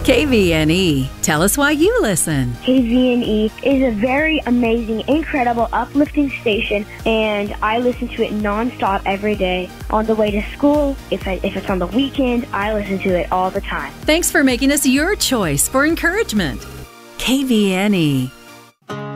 KVNE. Tell us why you listen. KVNE is a very amazing, incredible, uplifting station, and I listen to it nonstop every day. On the way to school, if it's on the weekend, I listen to it all the time. Thanks for making us your choice for encouragement. KVNE.